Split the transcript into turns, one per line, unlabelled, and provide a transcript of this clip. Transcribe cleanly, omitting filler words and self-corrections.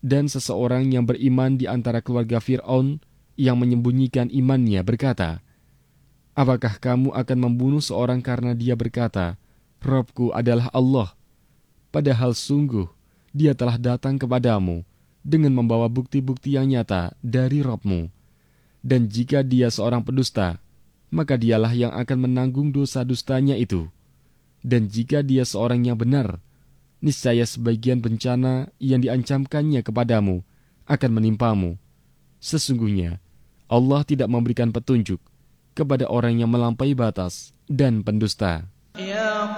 Dan seseorang yang beriman di antara keluarga Fir'aun yang menyembunyikan imannya berkata, apakah kamu akan membunuh seorang karena dia berkata, Robku adalah Allah, padahal sungguh dia telah datang kepadamu dengan membawa bukti-bukti yang nyata dari Robmu. Dan jika dia seorang pendusta, maka dialah yang akan menanggung dosa dustanya itu. Dan jika dia seorang yang benar, niscaya sebagian bencana yang diancamkannya kepadamu akan menimpamu. Sesungguhnya, Allah tidak memberikan petunjuk kepada orang yang melampaui batas dan pendusta.